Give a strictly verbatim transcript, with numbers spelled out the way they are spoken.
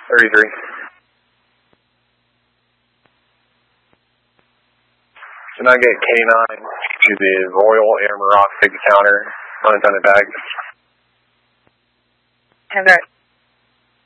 thirty-three. Can I get K nine to the Royal Air Maroc, take the counter, on its on the bag? Have that.